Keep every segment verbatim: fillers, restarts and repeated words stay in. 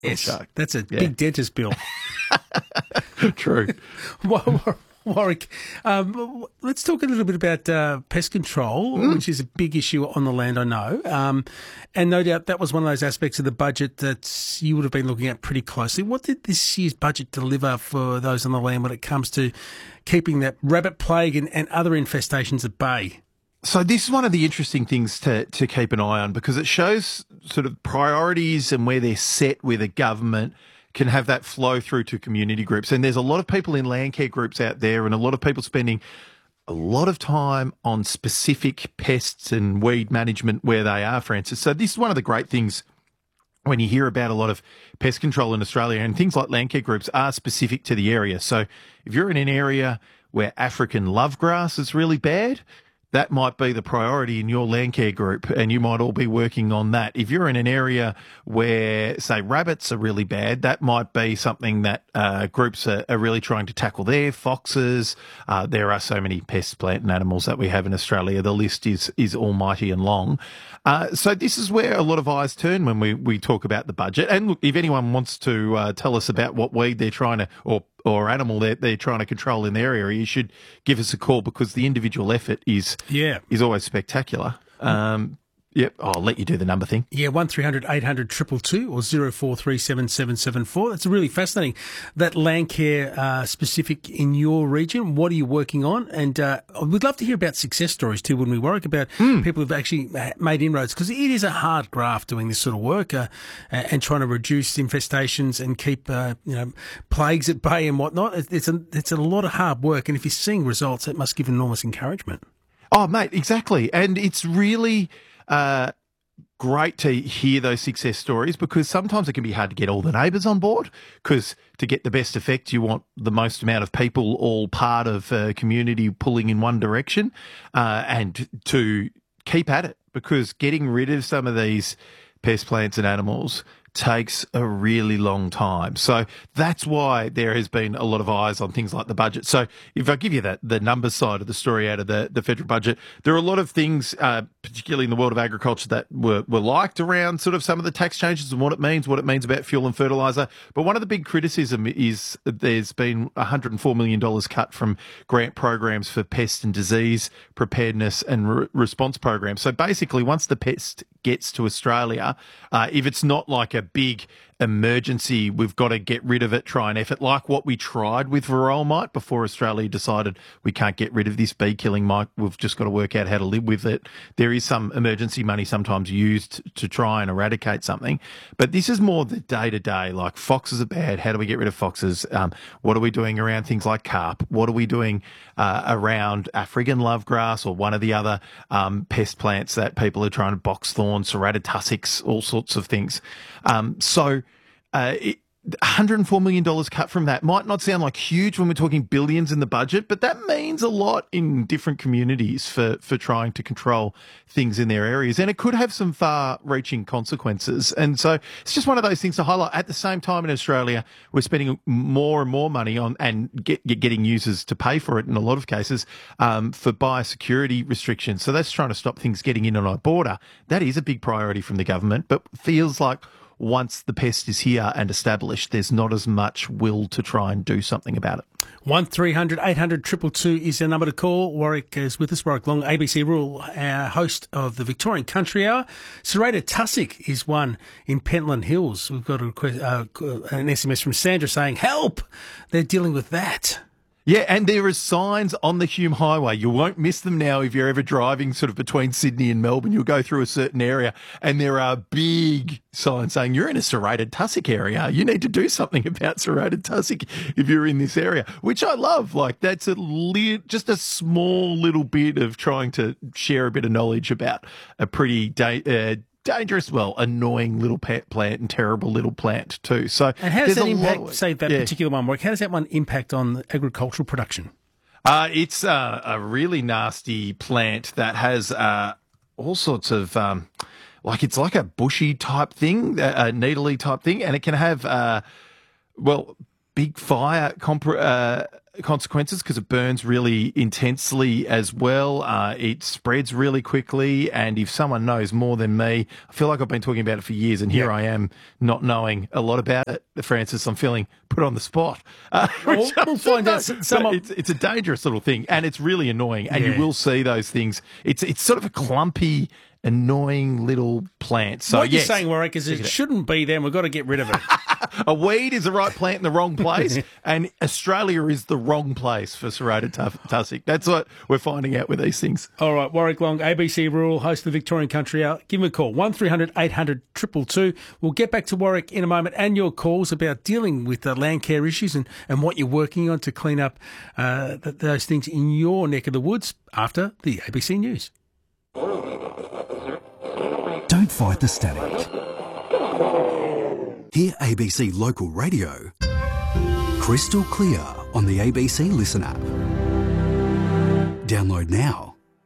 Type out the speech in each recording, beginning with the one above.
Yes, shark. That's a Yeah. big dentist bill. True. Warwick, um, let's talk a little bit about uh, pest control, Mm. which is a big issue on the land, I know. Um, and no doubt that was one of those aspects of the budget that you would have been looking at pretty closely. What did this year's budget deliver for those on the land when it comes to keeping that rabbit plague and, and other infestations at bay? So this is one of the interesting things to, to keep an eye on, because it shows sort of priorities and where they're set with a government can have that flow through to community groups. And there's a lot of people in land care groups out there, and a lot of people spending a lot of time on specific pests and weed management where they are, Francis. So this is one of the great things when you hear about a lot of pest control in Australia, and things like land care groups are specific to the area. So if you're in an area where African lovegrass is really bad, that might be the priority in your land care group, and you might all be working on that. If you're in an area where, say, rabbits are really bad, that might be something that uh, groups are, are really trying to tackle there. Foxes, uh, there are so many pests, plant and animals that we have in Australia. The list is is almighty and long. Uh, so this is where a lot of eyes turn when we, we talk about the budget. And look, if anyone wants to uh, tell us about what weed they're trying to, or or animal they're, they're trying to control in their area, you should give us a call, because the individual effort is Yeah. is always spectacular. Um, yep, I'll let you do the number thing. Yeah, one three hundred eight hundred two two two or zero four three seven seven seven four. That's really fascinating. That land care uh, specific in your region, what are you working on? And uh, we'd love to hear about success stories too, when we work about Mm. people who've actually made inroads, because it is a hard graft doing this sort of work uh, and trying to reduce infestations and keep uh, you know plagues at bay and whatnot. It's a, it's a lot of hard work, and if you're seeing results, it must give enormous encouragement. Oh, mate, exactly. And it's really uh, great to hear those success stories, because sometimes it can be hard to get all the neighbours on board, because to get the best effect, you want the most amount of people all part of a community pulling in one direction, uh, and to keep at it, because getting rid of some of these pest, plants and animals takes a really long time. So that's why there has been a lot of eyes on things like the budget. So if I give you that the numbers side of the story out of the, the federal budget, there are a lot of things, uh, particularly in the world of agriculture, that were, were liked around sort of some of the tax changes and what it means, what it means about fuel and fertiliser. But one of the big criticism is there's been one hundred four million dollars cut from grant programs for pest and disease preparedness and re- response programs. So basically, once the pest gets to Australia, uh, if it's not like a big emergency, we've got to get rid of it, try and effort, like what we tried with varroa mite before Australia decided we can't get rid of this bee killing mite, we've just got to work out how to live with it. There is some emergency money sometimes used to try and eradicate something, but this is more the day-to-day, like foxes are bad, how do we get rid of foxes? Um, what are we doing around things like carp? What are we doing uh, around African lovegrass or one of the other um, pest plants that people are trying to box thorn, serrated tussocks, all sorts of things. Um, so uh, it, one hundred four million dollars cut from that might not sound like huge when we're talking billions in the budget, but that means a lot in different communities for, for trying to control things in their areas. And it could have some far-reaching consequences. And so it's just one of those things to highlight. At the same time, in Australia, we're spending more and more money on and get, get, getting users to pay for it in a lot of cases um, for biosecurity restrictions. So that's trying to stop things getting in on our border. That is a big priority from the government, but feels like once the pest is here and established, there's not as much will to try and do something about it. one three hundred eight hundred two two two is the number to call. Warwick is with us. Warwick Long, A B C Rural, our host of the Victorian Country Hour. Serrated tussock is one in Pentland Hills. We've got a request, uh, an S M S from Sandra saying, help! They're dealing with that. Yeah, and there are signs on the Hume Highway. You won't miss them now if you're ever driving sort of between Sydney and Melbourne. You'll go through a certain area and there are big signs saying you're in a serrated tussock area. You need to do something about serrated tussock if you're in this area, which I love. Like that's a li- just a small little bit of trying to share a bit of knowledge about a pretty da- uh, dangerous, well, annoying little pet plant and terrible little plant too. So, and how does that impact, of, say, that yeah. particular one work? How does that one impact on agricultural production? Uh, it's uh, a really nasty plant that has uh, all sorts of, um, like it's like a bushy type thing, a, a needly type thing, and it can have, uh, well, big fire comp- uh, consequences because it burns really intensely as well. Uh, it spreads really quickly. And if someone knows more than me, I feel like I've been talking about it for years, and here Yeah. I am not knowing a lot about it. Francis, I'm feeling put on the spot. Uh, We'll, we'll find out. But Some of, it's, it's a dangerous little thing, and it's really annoying. And Yeah. you will see those things. It's it's sort of a clumpy, annoying little plant. So what yes, you're saying, Warwick, is it shouldn't be there and we've got to get rid of it. a weed is the right plant in the wrong place, and Australia is the wrong place for serrated tuff- tussock. That's what we're finding out with these things. All right, Warwick Long, A B C Rural, host of the Victorian Country Hour. Give him a call, one three hundred eight hundred two two two. We'll get back to Warwick in a moment and your calls about dealing with the land care issues and, and what you're working on to clean up uh, th- those things in your neck of the woods after the A B C News. Don't fight the static. Hear A B C Local Radio crystal clear on the A B C Listen app. Download now.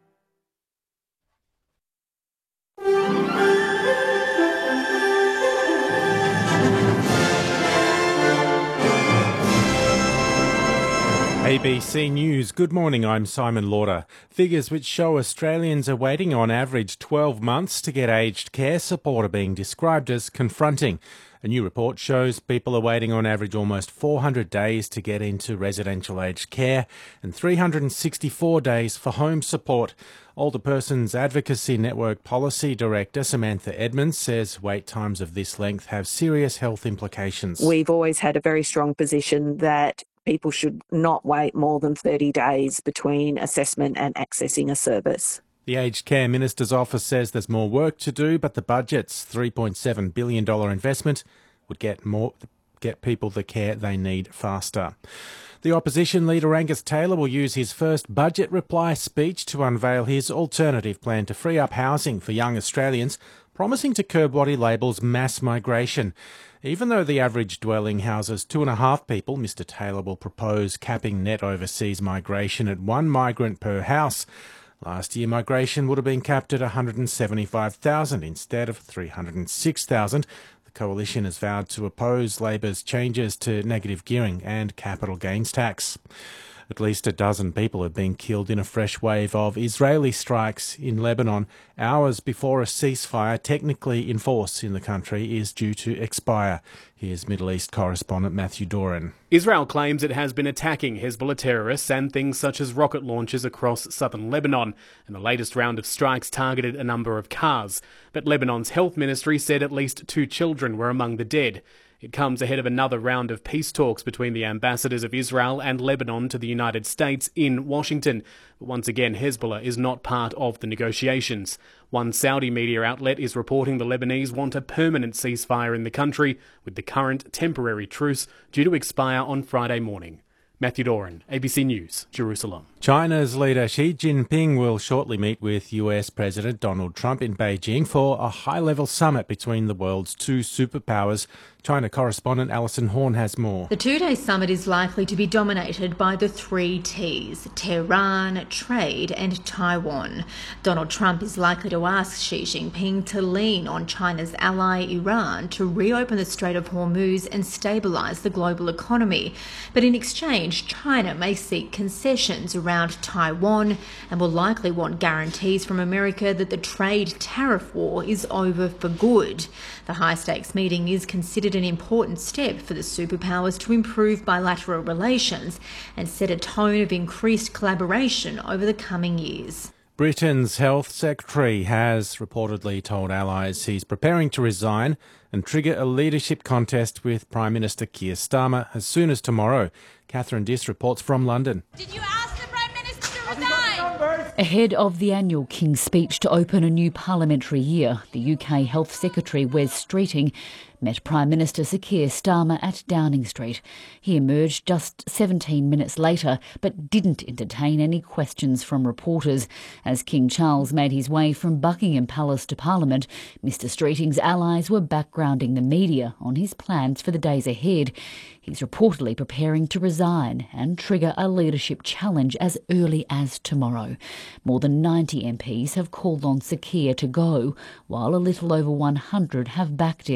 A B C News. Good morning, I'm Simon Lauder. Figures which show Australians are waiting on average twelve months to get aged care support are being described as confronting. A new report shows people are waiting on average almost four hundred days to get into residential aged care and three hundred sixty-four days for home support. Older Persons Advocacy Network Policy Director Samantha Edmonds says wait times of this length have serious health implications. We've always had a very strong position that people should not wait more than thirty days between assessment and accessing a service. The Aged Care Minister's office says there's more work to do, but the budget's three point seven billion dollars investment would get more get people the care they need faster. The opposition leader Angus Taylor will use his first budget reply speech to unveil his alternative plan to free up housing for young Australians, promising to curb what he labels mass migration. Even though the average dwelling houses two and a half people, Mr Taylor will propose capping net overseas migration at one migrant per house. Last year, migration would have been capped at one hundred seventy-five thousand instead of three hundred six thousand. The coalition has vowed to oppose Labor's changes to negative gearing and capital gains tax. At least a dozen people have been killed in a fresh wave of Israeli strikes in Lebanon, hours before a ceasefire technically in force in the country is due to expire. Here's Middle East correspondent Matthew Doran. Israel claims it has been attacking Hezbollah terrorists and things such as rocket launches across southern Lebanon, and the latest round of strikes targeted a number of cars. But Lebanon's health ministry said at least two children were among the dead. It comes ahead of another round of peace talks between the ambassadors of Israel and Lebanon to the United States in Washington. But once again, Hezbollah is not part of the negotiations. One Saudi media outlet is reporting the Lebanese want a permanent ceasefire in the country, with the current temporary truce due to expire on Friday morning. Matthew Doran, A B C News, Jerusalem. China's leader Xi Jinping will shortly meet with U S President Donald Trump in Beijing for a high-level summit between the world's two superpowers. China correspondent Alison Horn has more. The two-day summit is likely to be dominated by the three T's: Tehran, trade and Taiwan. Donald Trump is likely to ask Xi Jinping to lean on China's ally Iran to reopen the Strait of Hormuz and stabilise the global economy. But in exchange, China may seek concessions around Taiwan and will likely want guarantees from America that the trade tariff war is over for good. The high-stakes meeting is considered an important step for the superpowers to improve bilateral relations and set a tone of increased collaboration over the coming years. Britain's Health Secretary has reportedly told allies he's preparing to resign and trigger a leadership contest with Prime Minister Keir Starmer as soon as tomorrow. Catherine Diss reports from London. Did you ask the Prime Minister to resign? Ahead of the annual King's Speech to open a new parliamentary year, the U K Health Secretary Wes Streeting met Prime Minister Sir Keir Starmer at Downing Street. He emerged just seventeen minutes later, but didn't entertain any questions from reporters. As King Charles made his way from Buckingham Palace to Parliament, Mr Streeting's allies were backgrounding the media on his plans for the days ahead. He's reportedly preparing to resign and trigger a leadership challenge as early as tomorrow. More than ninety M Ps have called on Sir Keir to go, while a little over one hundred have backed him. Four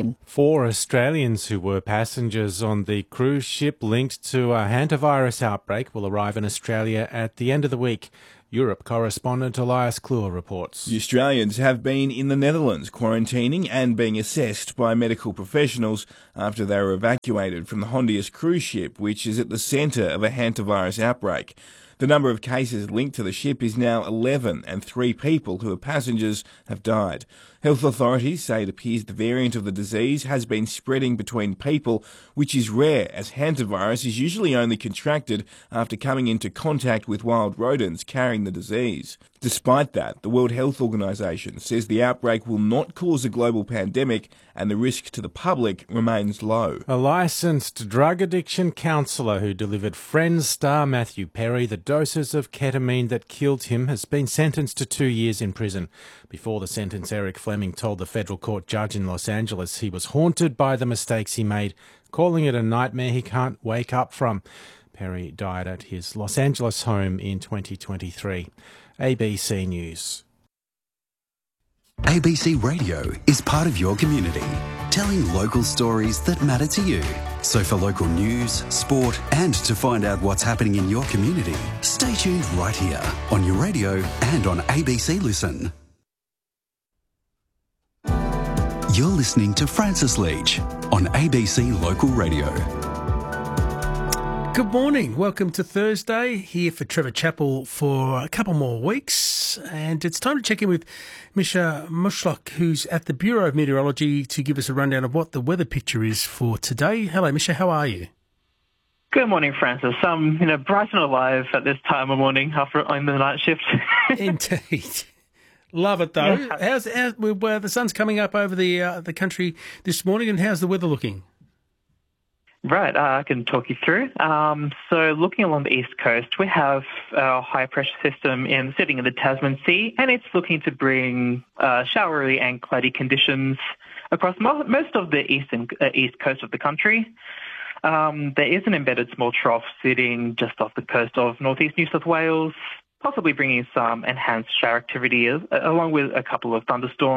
four Australians who were passengers on the cruise ship linked to a hantavirus outbreak will arrive in Australia at the end of the week. Europe correspondent Elias Kluwer reports. The Australians have been in the Netherlands quarantining and being assessed by medical professionals after they were evacuated from the Hondius cruise ship, which is at the centre of a hantavirus outbreak. The number of cases linked to the ship is now eleven, and three people who are passengers have died. Health authorities say it appears the variant of the disease has been spreading between people, which is rare, as hantavirus is usually only contracted after coming into contact with wild rodents carrying the disease. Despite that, the World Health Organization says the outbreak will not cause a global pandemic and the risk to the public remains low. A licensed drug addiction counsellor who delivered Friends star Matthew Perry the doses of ketamine that killed him has been sentenced to two years in prison. Before the sentence, Eric Fleming told the federal court judge in Los Angeles he was haunted by the mistakes he made, calling it a nightmare he can't wake up from. Perry died at his Los Angeles home in twenty twenty-three. A B C News. A B C Radio is part of your community, telling local stories that matter to you. So for local news, sport, and to find out what's happening in your community, stay tuned right here on your radio and on A B C Listen. You're listening to Francis Leach on A B C Local Radio. Good morning. Welcome to Thursday. Here for Trevor Chappell for a couple more weeks. And it's time to check in with Misha Mushlock, who's at the Bureau of Meteorology, to give us a rundown of what the weather picture is for today. Hello, Misha. How are you? Good morning, Francis. I'm you know, bright and alive at this time of morning after I'm the night shift. Indeed. Love it, though. Yeah. How's, how's well, the sun's coming up over the uh, the country this morning, and how's the weather looking? Right, uh, I can talk you through. Um, so looking along the east coast, we have our high-pressure system in sitting in the Tasman Sea, and it's looking to bring uh, showery and cloudy conditions across mo- most of the eastern uh, east coast of the country. Um, there is an embedded small trough sitting just off the coast of northeast New South Wales, possibly bringing some enhanced shower activity, uh, along with a couple of thunderstorms